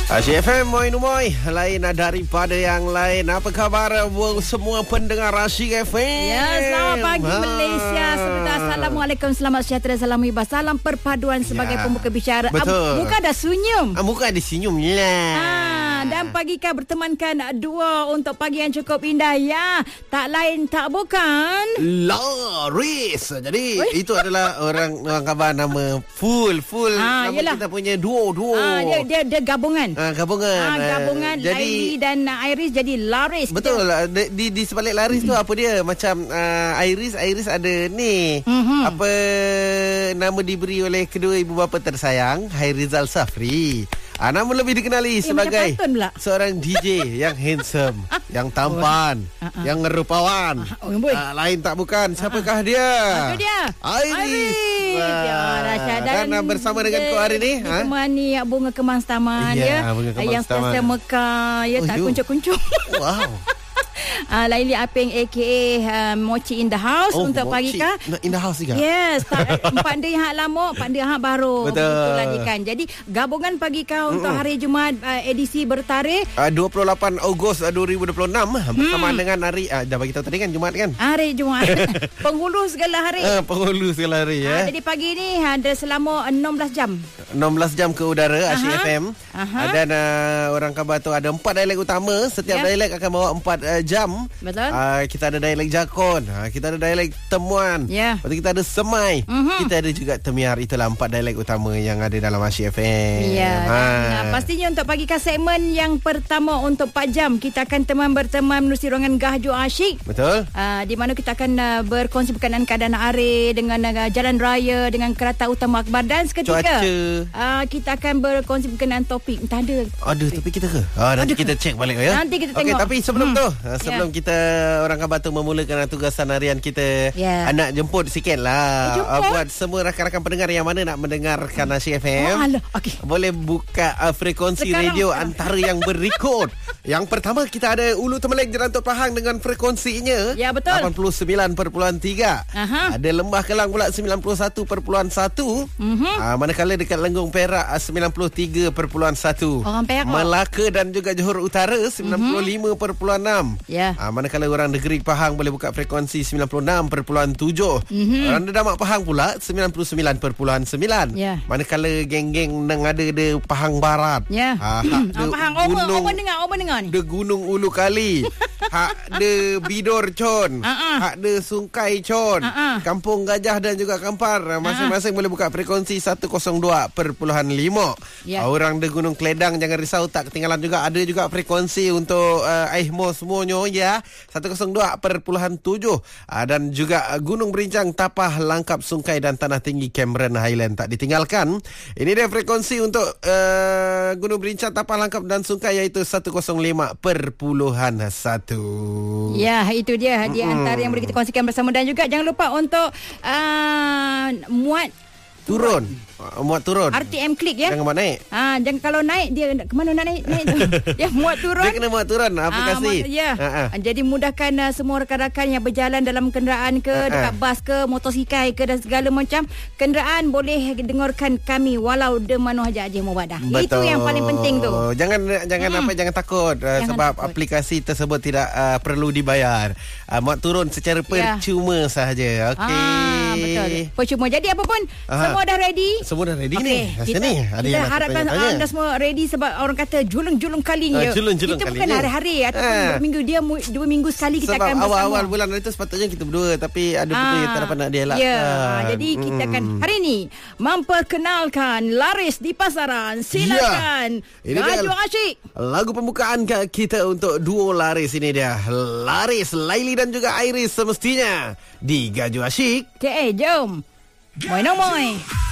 Asyik FM, Moin lain daripada yang lain. Apa khabar semua pendengar Asyik FM? Ya, selamat pagi Malaysia. Sebentar, Assalamualaikum, selamat sejahtera, salam hibah, salam perpaduan sebagai pembuka bicara. Betul. Muka dah senyum. Muka ada senyum lah. Dan pagi kau bertemankan dua untuk pagi yang cukup indah ya. Tak lain tak bukan Laris. Jadi itu adalah orang khabar nama full nama yelah. kita punya duo. Dia gabungan. Gabungan. Jadi Laili dan Iris jadi Laris. Betul. Di sebalik Laris tu apa dia? Macam Iris ada ni. Apa nama diberi oleh kedua ibu bapa tersayang, Hairizal Safri. Nama lebih dikenali sebagai seorang DJ yang handsome, yang tampan, yang rupawan. Lain tak bukan. Siapakah dia? Itu dia, Iris. Dan bersama dengan kau hari ni ditemani bunga kemas taman yang sentiasa mekar, tak kuncup-kuncup. Wow. Laili Apeng aka Mochi in the house untuk pagi kah? In the house juga. Yes, pandai hak lama, pandai hak baru. Betul. Begitulah dia kan. Jadi gabungan pagi kah untuk hari Jumaat edisi bertarikh 28 Ogos 2026 bersama dengan hari dah bagi tahu tadi kan Jumaat kan? Hari Jumaat. Penghulu segala hari. Penghulu segala hari ya. Jadi pagi ni ada selama 16 jam. 16 jam ke udara Asyik FM. Dan orang khabar tu ada 4 dialek utama. Setiap dialek akan bawa 4 jam. Betul. Kita ada dialek Jakon, kita ada dialek Temuan, lepas tu kita ada Semai, kita ada juga Temiar. Itulah 4 dialek utama yang ada dalam Asyik FM. Pastinya untuk pagi ke segmen yang pertama untuk 4 jam kita akan berteman menerusi ruangan Gahjo Asyik. Betul. Di mana kita akan berkongsi berkenaan keadaan air dengan jalan raya, dengan kereta utama Akbar, dan seketika kita akan berkongsi berkenaan topik. Entah ada topik kita ke? Nanti kita cek balik ya. Nanti kita tengok. Tapi sebelum tu sebelum kita orang khabar tu memulakan tugasan harian kita, nak jemput sikit lah buat semua rakan-rakan pendengar yang mana nak mendengarkan Asyik FM. Boleh buka frekuensi sekarang, radio antara yang berikut. Yang pertama kita ada Ulu Temeleng Jerantot Pahang dengan frekuensinya 89.3. Ada Lembah Kelang pula 91.1. Manakala dekat Lenggong Perak 93.1. Melaka dan juga Johor Utara 95.6. Manakala orang negeri Pahang boleh buka frekuensi 96.7. Orang Dedamak Pahang pula 99.9. Manakala geng-geng nang ada de Pahang Barat. Pahang Oma dengar ni. De Gunung Ulu Kali. Hak de Bidor Con. Hak de Sungkai Con. Kampung Gajah dan juga Kampar. Masing-masing boleh buka frekuensi 102.5. Orang de Gunung Keledang jangan risau, tak ketinggalan juga. Ada juga frekuensi untuk Aihmo semuanya 102.7. Dan juga Gunung Berincang, Tapah, Langkap, Sungkai dan Tanah Tinggi Cameron Highland tak ditinggalkan. Ini dia frekuensi untuk Gunung Berincang, Tapah, Langkap dan Sungkai, iaitu 105.1. Ya, itu dia di antara yang boleh kita kongsikan bersama. Dan juga jangan lupa untuk muat turun RTM klik ya. Jangan naik. Jangan kalau naik dia ke mana nak naik tu. Ya, muat turun. Dia kena muat turun aplikasi. Jadi mudahkan semua rakan-rakan yang berjalan dalam kenderaan ke, dekat bas ke, motosikal ke dan segala macam kenderaan, boleh dengarkan kami walau de mana aja mubadah. Itu yang paling penting tu. Jangan takut sebab takut. Aplikasi tersebut tidak perlu dibayar. Muat turun secara percuma sahaja. Betul. Percuma. Jadi apa pun semua dah ready. Semua dah ready ni. Kita harapkan anda semua ready sebab orang kata julung-julung kali ni. Kita bukan hari-hari ataupun berminggu, dia 2 minggu sekali kita akan bersama. Awal-awal bulan itu sepatutnya kita berdua, tapi ada benda yang tak dapat nak dielak. Jadi kita akan hari ni memperkenalkan Laris di pasaran. Silakan Gahjo Asyik. Lagu pembukaan kita untuk duo Laris ini dia. Laris, Laili dan juga Iris semestinya di Gahjo Asyik. Jom. Moin.